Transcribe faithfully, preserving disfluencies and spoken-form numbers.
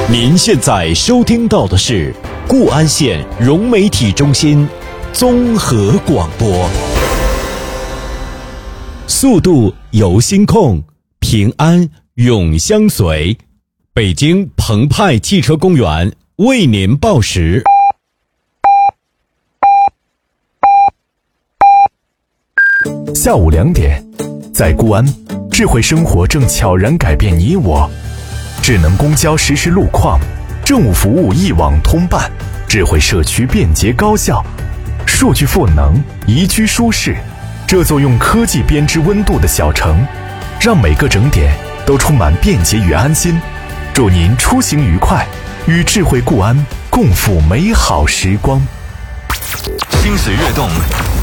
您现在收听到的是固安县融媒体中心综合广播。速度由心控，平安永相随。北京澎湃汽车公园为您报时。 下午两点，在固安，智慧生活正悄然改变你我。智能公交实时路况，政务服务一网通办，智慧社区便捷高效，数据赋能，宜居舒适。这座用科技编织温度的小城，让每个整点都充满便捷与安心。祝您出行愉快，与智慧固安共赴美好时光。 心水跃动，